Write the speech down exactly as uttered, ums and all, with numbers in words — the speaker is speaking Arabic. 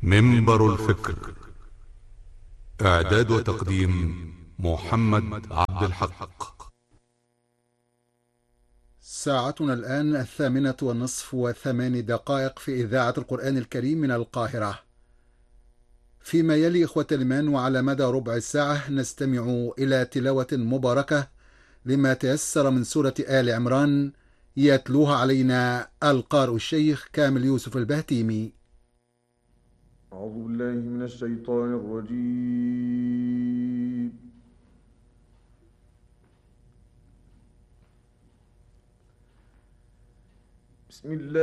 منبر الفكر. إعداد وتقديم محمد عبد الحق. ساعتنا الآن الثامنة والنصف وثمان دقائق في إذاعة القرآن الكريم من القاهرة. فيما يلي إخوة الإيمان وعلى مدى ربع ساعة نستمع إلى تلاوة مباركة لما تيسر من سورة آل عمران، يتلوها علينا القارئ الشيخ كامل يوسف البهتيمي. أعوذ بالله من الشيطان الرجيم. بسم الله